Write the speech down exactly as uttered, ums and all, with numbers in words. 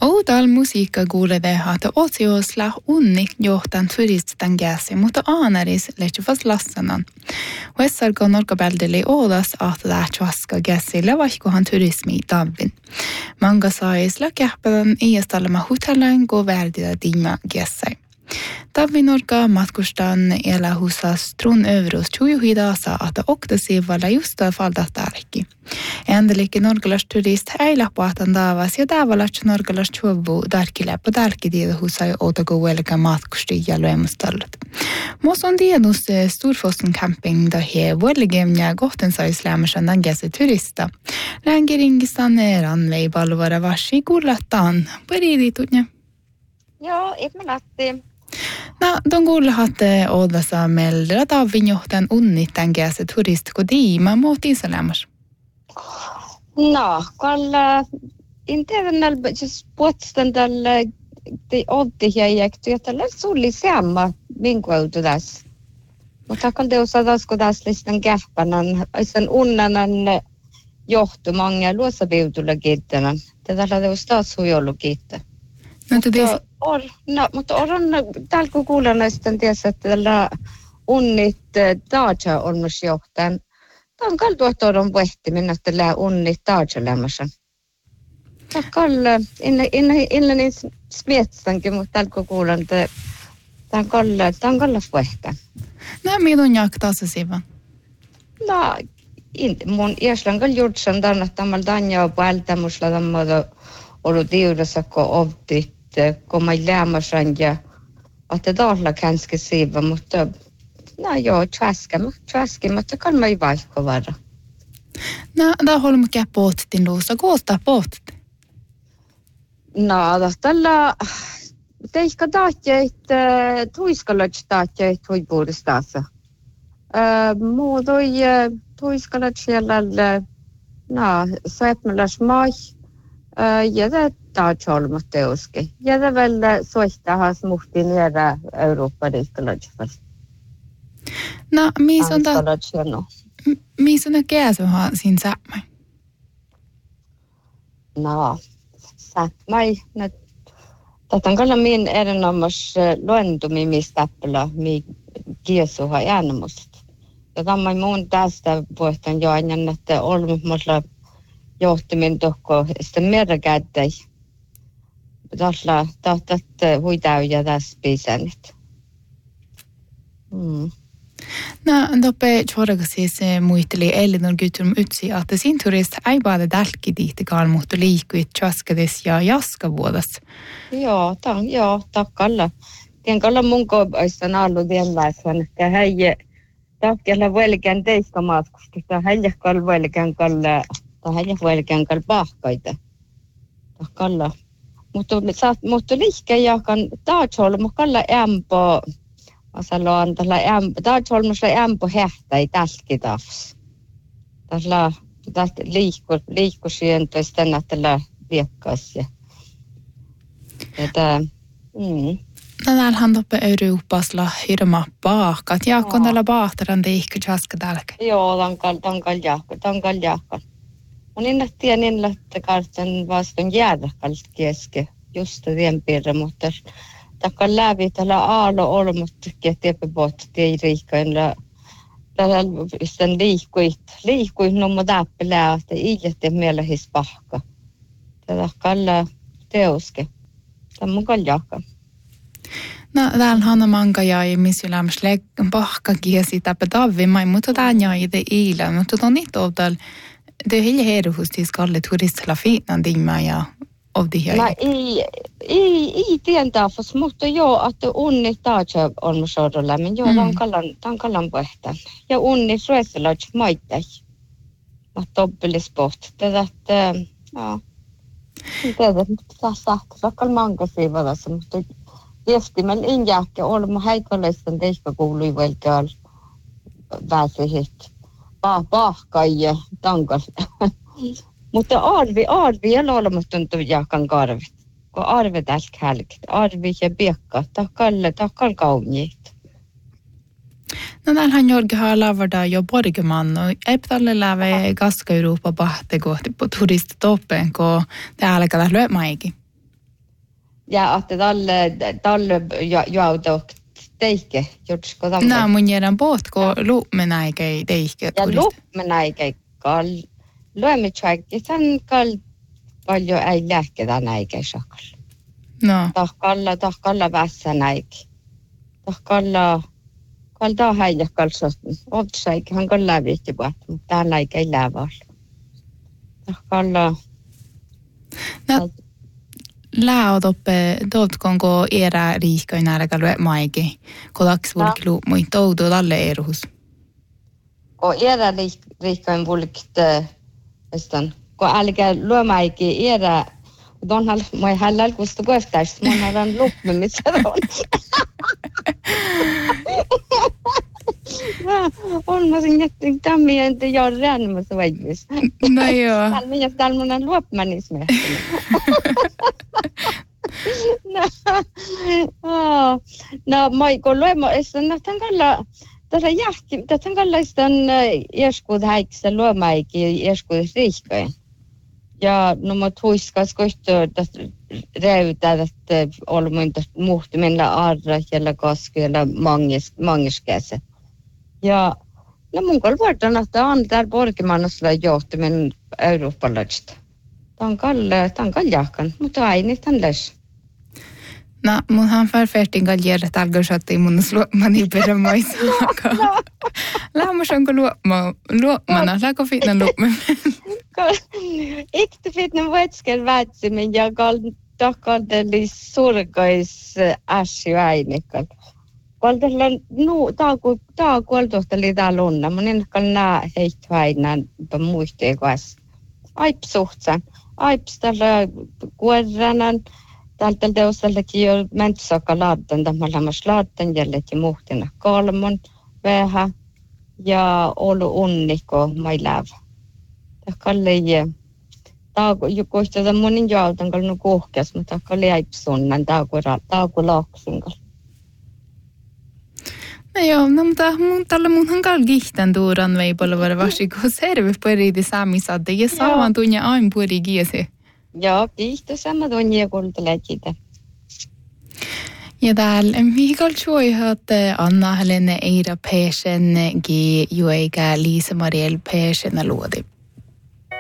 Oudal musiikka kuulee hata otsiosla unni johtan turistan gäsi, mutta aanaris lehtivas lassanan. Huessarko norkabeldeli odas ahta lähtvaska gäsille vaikkohan turismi tavin. Manga saisla kähpädan iästalma hotellan go värdida dima gäsai. Tavin norka matkustan ela husas trun övrus tjujuhidasa ahta oktasiivalla justa faldattarki. Endelikke norgalas turist äiläpaatan taavas ja tavallaan norgalas tjuvu darkiläppä darkidieda husai otagoelga matkusti ja löemustallet. Mos on tiedus Storfossen camping da he vuoligevnia gohtensaisläämäsen dangese turista. Längeringistan ranvei palvara varsi kullattaan. Pariiditutne. Joo, ihmelatti. No, don kuullahatte odasa meldra tavin johtan unnittan gäse turist kodima mot isälämäs. No, kalla internal just putstan tällä de oddihjäjäkty, ja tällä sulli samma minkuutudas. Mutta kalde osadas kodas listan kähpänan, sen unnanan johtumanga luosaviutulla kiittämän. Tällä teus taas hujollu kiittä. No, mutta or, no, mutta on täällä kun kuulen näistä tiessä, että tällä unnit taatsa on myös johtajan. Tämä on kaltuottoudon vehtiminen, että tällä unnit taatsa lämmässä. Tämä on kalla, innan niin smietstankin, mutta täällä kun kuulen, että tämä on kalla, tämä on kalla vehtä. No, milloin jaktaa se siva? No, mun iäslän kalla juurtsan tämän, että tämä on tanja päältämusla tämä ollut tiudassa, kun optit, kun mä lämmäsän ja että täällä kanske siva, mutta no joo, träskama, träskama, mutta kan man ju vaikka vara. No, da håller mycket båtin luusa, koostaa båtit? No, tällä teikka taatjeit, tuiskalot taatjeit huipuudestaassa. Muu toi tuiskalot siellä, no, seitsemäläs mai, ja tämä taatjolmat teoski. Ja tämä vielä soittahas muhti niedä Eurooppa-diiskalot. No, missä on ta... Missä on käsuha siinä sämmä? No, sämmä. Tätä on kyllä min erinomas luentumi, mistä täppälä, mi käsuha äänemusta. Ja tämä on mun tästä vuotan jo aina, että olmulla johtimin tokko sitten merkäyttäi. Tällä tahtat huitäyjä tässä pisänit. Mm. No, doppe tjorga siis muisteli Elinor Gutrum utsi, että sin turist ei baada dälki diihtikaan, mutta liikuit tjaskades ja jaskavuodas. Joo, tämän, joo, takkalla. Tien kalla mun koipaistan allu tienlaisen, että hei, takkella velkään teistä matkusta, että hei, kalla velkään kalla, tai hei, velkään kalla pahkaita. Takkalla. Mutta, mutta liikkeä jakan taatsolla, mutta kalla ämpö, Asalla on tällä taatsolmusta ämpö hähtäi tälki tafs. Tällä tästä liikku liikkusientoista tällä viekkas ja. Että mm. No täällähän toppe Euroopasla hirma paahkat. Jaakko on tällä paahtaran teikki jaska tälkä. Joo, tankal tankal jaakko, tankal jaakko. On inna tien inna että kartan vastaan jäädä kallt keske. Just tien piirre, mutta takkan läpi tällä aalo olmutkin, että epäpuolta ei riikkailla. Tällä sen liikkuit, liikkuit numma täppelää, että iijätte mielehis pahka. Tällä kalla teoske. Tämä on kaljakka. No, täällä on manga jäi, missä lämmäs pahka kiesi täppä tavimai, mutta tämä jäi te iilä. Mutta tuon niitä on täällä, det är helt heruhustis kalle turistilla fiinan dimma ja ovdihyöjä. No ei, ei, ei tientafas, mutta joo, että unni taatsa on sordolla, men joo, tämän kallan, tämän kallan pohtan. Ja unni sueselot maittai. Mä toppelisport. Tätä, että, joo. Tätä, mutta taas tahti, vaikka manga siivadassa, mutta viestimällä en jääkkä olema häikalaisten teikka kuului velkään väsihit. Pah, pahkai ja tankal. Mutta arvi, arvi ja laulamutuntu jaakan karvit. Kun arvi tälkä hälkit, arvi ja piekka, takkalle, takkal kauniit. No täällähän Jorgihan lavarda jo borgeman, no ei tälle läve Kaska-Euroopa pahte kohti på turistitoppen, kun täällä käydään löömaikin. ja att tälle tälle joutuu teikke, jotsko tämä. No, mun järän pohtko luumen aikei teikke. Ja luumen aikei kal. Luemme tjäkki, sen kal paljon ei lähketä näikei sakal. No. Tahkalla, tahkalla vässä näikki. Tahkalla, kal taa häijä kalsotun. Optsaikki, hän kal lävitti puhut, mutta täällä ei lävällä. Tahkalla. No. Läot oppe, tuotkonko era riikkoin älkä lue maiki, kun laks vulki luumui, toutu lalle eruhus. Kun era riikkoin vulkit, kun älkä lue maiki, era, donhan, moi hällä kustu kohtaisi, mun hällä luumme, missä on. On mä sen jättin tämmiä, entä joo räänimässä vaidvis. No joo. Täällä minä täällä mun on luopmanis mehtinä. No, no moi kun luemo, no tämän kalla, tässä jahti, tämän kallaistan ieskud häiksä luomaikin, ieskud riikkojen. Ja no mut huiskas kohtaa tästä räytää tästä olmuin tästä muhtumilla arra, jällä kasku, jällä mangis, mangiskäse. Ja no mun kol vuodan, että on täällä Borgimannasla johtamin eurooppalaisista. Tämä on kalle, tämä on kaljakan, mutta aini tämän läs. No, munhan farfärtin kaljera talgosatti mun sluopmani perämaisaka. Lämmäs onko luopma, luopmana, läkö fitna luopma? Ikte fitna vuotsken vätsimin ja kal takadeli surkais äsy ainikal. Kuoltella nu taaku taaku oltohteli tää lunna, mun enkä nää heitväinään muistii kanssa. Aipsuhtsan, aips tällä kuoranan, tältä teostellakin jo mentsaka laadtan, tämä lämmäs laadtan jälleen muhtina kolmon vähän ja olu unniko mai lävä. Takkalle taaku jukoista monin jaaltan kalnu kuhkeas, mutta takkalle aipsunnan taaku taaku laaksingal. No joo, no mutta mun tällä munhan kall gihtan tuuran veipalla var varsiko serve pueridi saamisadde ja saavan tunja ain pueri giesi. Joo, kiitos sama tunja kuultelee sitä. Ja täällä Mikael Tjoihat Anna Helene Eira Persson gi juega Lisa Mariel Persson luodi.